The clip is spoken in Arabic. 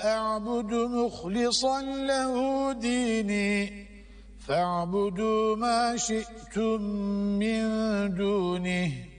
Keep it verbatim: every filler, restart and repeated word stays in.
أعبد مخلصا له ديني فاعبدوا ما شئتم من دونه